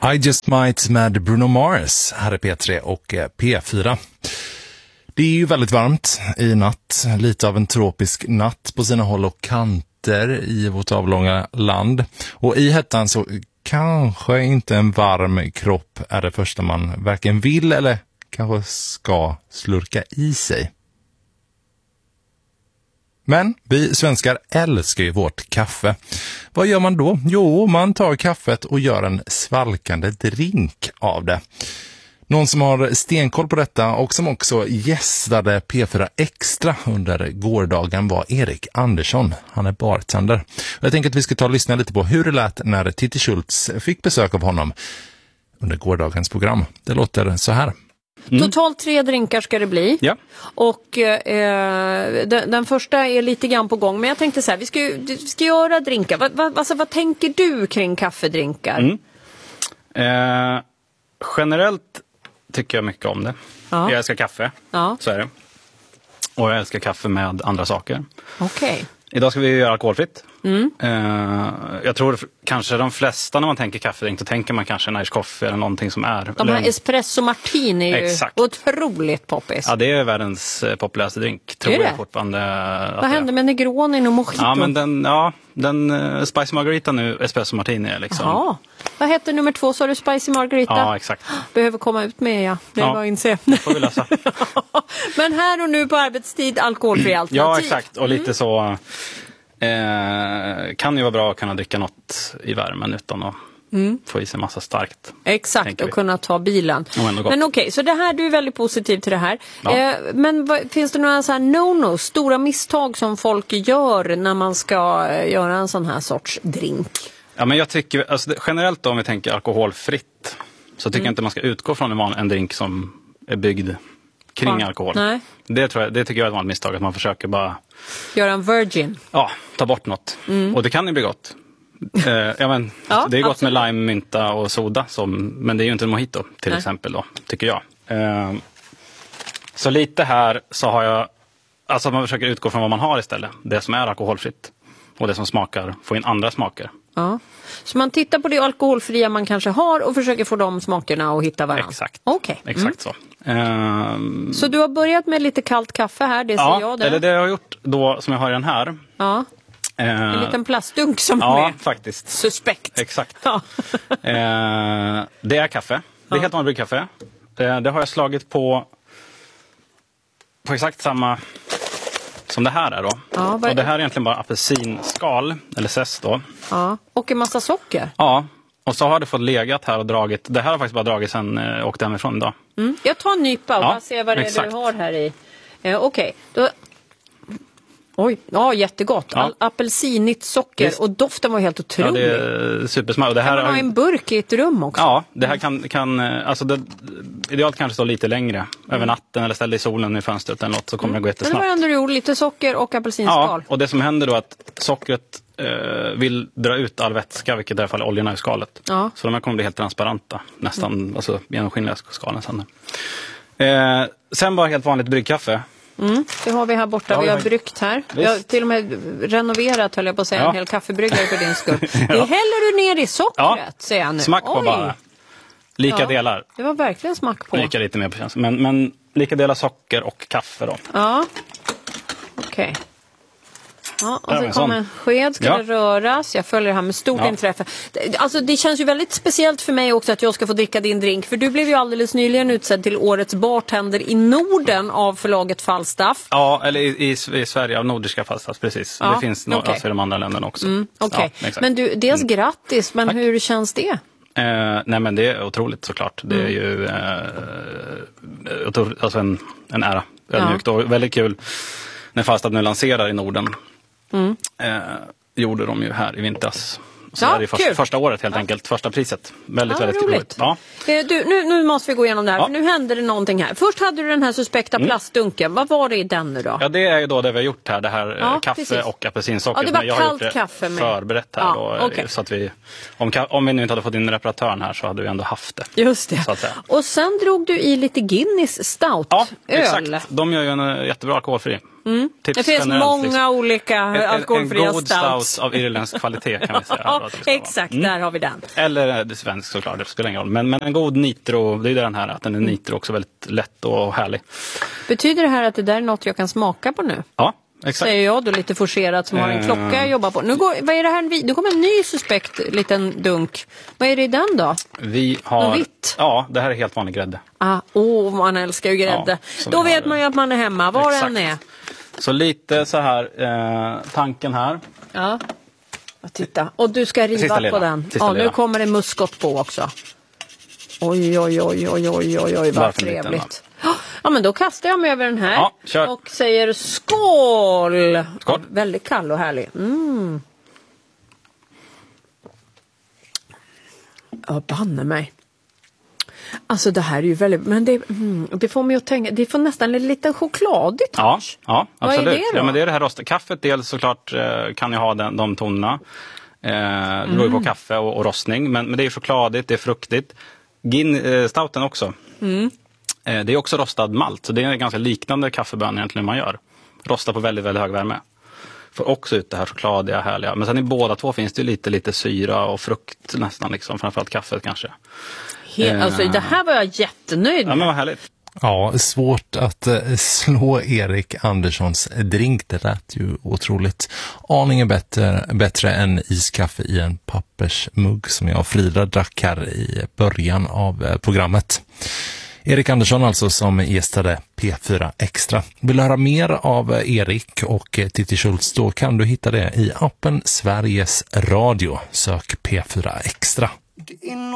I Just Might med Bruno Mars, här är P3 och P4. Det är ju väldigt varmt i natt, lite av en tropisk natt på sina håll och kanter i vårt avlånga land. Och i hettan så kanske inte en varm kropp är det första man varken vill eller kanske ska slurka i sig. Men vi svenskar älskar ju vårt kaffe. Vad gör man då? Jo, man tar kaffet och gör en svalkande drink av det. Någon som har stenkoll på detta och som också gästade P4 Extra under gårdagen var Erik Andersson. Han är bartender. Och jag tänker att vi ska ta och lyssna lite på hur det lät när Titti Schultz fick besök av honom under gårdagens program. Det låter så här. Totalt 3 drinkar ska det bli. Ja. Och den första är lite grann på gång. Men jag tänkte så här, vi ska göra drinkar. Vad tänker du kring kaffedrinkar? Generellt tycker jag mycket om det. Ja. Jag älskar kaffe, så är det. Och jag älskar kaffe med andra saker. Okej. Idag ska vi göra alkoholfritt. Jag tror kanske de flesta när man tänker kaffedrink, då tänker man kanske en Irish coffee eller någonting som är. De här espresso martini är ju Exakt. otroligt poppis. Ja, det är världens populäraste drink, tror jag fortfarande. Vad hände med Negroni och Mojito? Ja, men den Spicy Margarita nu, espresso martini är liksom. Jaha. Vad hette nummer 2, sa du? Spicy Margarita? Ja, exakt. Behöver komma ut med, det var inse. Det får vi läsa. Men här och nu på arbetstid, alkoholfri alternativ. Ja, exakt. Och lite så kan ju vara bra att kunna dricka något i värmen utan att få i sig massa starkt. Exakt, och kunna ta bilen. Men okej, så det här, du är väldigt positiv till det här. Ja. Men finns det några så här no-no, stora misstag som folk gör när man ska göra en sån här sorts drink? Ja, men jag tycker, alltså, generellt då, om vi tänker alkoholfritt, så tycker jag inte man ska utgå från en drink som är byggd kring alkohol. Nej. Det tycker jag är ett vanligt misstag, att man försöker bara göra en virgin. Ja, ta bort något. Och det kan ju bli gott. Det är gott med lime, mynta och soda, men det är ju inte en mojito till exempel då, tycker jag. Så lite här så har jag, alltså man försöker utgå från vad man har istället. Det som är alkoholfritt och det som smakar, få in andra smaker. Ja. Så man tittar på det alkoholfria man kanske har och försöker få de smakerna och hitta varandra. Exakt. Okej. Exakt så. Så du har börjat med lite kallt kaffe här, det ser jag. Eller det jag har gjort då, som jag har i den här. Ja. En liten plastdunk som är faktiskt. Suspekt. Exakt. Ja. Det är kaffe. Det är helt vanligt bryggkaffe. Det har jag slagit på exakt samma som det här är då. Ja, och det här är egentligen bara apelsinskal, eller zest då. Ja, och en massa socker. Ja, och så har det fått legat här och dragit. Det här har faktiskt bara dragit sen jag åkte hemifrån idag. Jag tar en nypa och bara ser vad det är du har här i. Okej, då... Oj, jättegott. Apelsinigt socker. Visst. Och doften var helt otrolig. Ja, det är supersmart. Det här kan man ha en burk i ett rum också? Ja, det här kan alltså idealt kanske stå lite längre över natten eller ställa i solen i fönstret eller något, så kommer det gå jättesnabbt. Men det var ändå roligt, lite socker och apelsinskal. Ja, och det som händer då är att sockret vill dra ut all vätska, vilket i det här fall oljorna i skalet. Ja. Så de här kommer bli helt transparenta, nästan alltså genomskinliga skalen sen. Sen bara helt vanligt bryggkaffe. Det har vi här borta, vi har bryggt här. Vi har till och med renoverat, höll jag på att säga, en hel kaffebryggare för din skull. Det häller du ner i sockret, säger jag nu. Smack på bara. Lika delar. Det var verkligen smack på. Lika lite mer på känslan. Men lika delar socker och kaffe då. Ja, okej. Ja, och så kommer en sked, ska det röras. Jag följer det här med stort intresse. Alltså det känns ju väldigt speciellt för mig också att jag ska få dricka din drink. För du blev ju alldeles nyligen utsedd till årets bartender i Norden av förlaget Falstaff. Ja, eller i Sverige av Nordiska Falstaff, precis. Det finns alltså i de andra länderna också. Okej. Men du, dels grattis, men hur känns det? Nej, men det är otroligt såklart. Det är ju alltså en ära. Ödmjukt och väldigt kul när Falstaff nu lanserar i Norden. Gjorde de ju här i vintras. Så det är första året helt enkelt, första priset. Väldigt roligt. Ja. Nu måste vi gå igenom det här, för nu händer det någonting här. Först hade du den här suspekta plastdunken. Vad var det i den nu då? Ja, det är ju då det vi har gjort här, det här kaffe och apelsinsocker. Ja, det var jag kallt har gjort kaffe med. Förberett här då, så att vi, om vi nu inte hade fått in reparatören här så hade vi ändå haft det. Just det. Så att säga. Och sen drog du i lite Guinness stout öl. Exakt. De gör ju en jättebra alkoholfri. Det finns många liksom. Olika alkoholfria stouts. En god stout av irländsk kvalitet kan vi säga. Ja, exakt, där har vi den. Eller det svensk såklart, det spelar ingen roll. Men en god nitro, det är den här, att den är nitro också väldigt lätt och härlig. Betyder det här att det där är något jag kan smaka på nu? Ja. Exakt. Säger jag då lite forcerat som har en klocka jag jobbar på. Vad är det här? Nu kommer en ny suspekt liten dunk. Vad är det i den då? Vi har... vitt? Ja, det här är helt vanlig grädde. Man älskar ju grädde. Ja, då vet man ju att man är hemma, var den är. Så lite så här, tanken här. Ja, titta. Och du ska riva på den. Ja, nu kommer det muskot på också. Oj, vad trevligt. Ja, men då kastar jag mig över den här och säger skål! Skål. Väldigt kall och härlig. Ja, banne mig. Alltså det här är ju väldigt... Men det får mig att tänka... Det får nästan lite chokladigt. Ja, absolut. Vad är det då? Ja, men det är det här rostet. Kaffet dels såklart kan ju ha de tonerna. Det beror ju på kaffe och rostning. Men det är chokladigt, det är fruktigt. Stouten också. Det är också rostad malt, så det är en ganska liknande kaffebön egentligen man gör. Rosta på väldigt, väldigt hög värme. Får också ut det här chokladiga, härliga. Men sen i båda två finns det lite syra och frukt nästan, liksom, framförallt kaffet kanske. Alltså det här var jag jättenöjd med. Ja, men vad härligt. Ja, svårt att slå Erik Anderssons drink. Det lät ju otroligt. Aningen bättre än iskaffe i en pappersmugg som jag och Frida drack här i början av programmet. Erik Andersson alltså, som gästade P4 Extra. Vill du höra mer av Erik och Titti Schultz, då kan du hitta det i appen Sveriges Radio. Sök P4 Extra.